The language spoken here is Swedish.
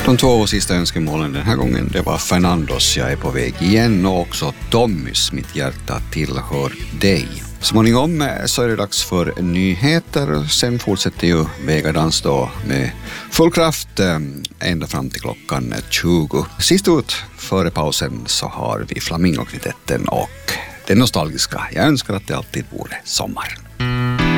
De 2 sista önskemålen den här gången, det var Fernandos, jag är på väg igen, och också Tommys, mitt hjärta tillhör dig. Småningom så är det dags för nyheter. Sen fortsätter ju Vegadans då med full kraft ända fram till klockan 20. Sist ut före pausen så har vi Flamingokvintetten och det nostalgiska. Jag önskar att det alltid vore sommar.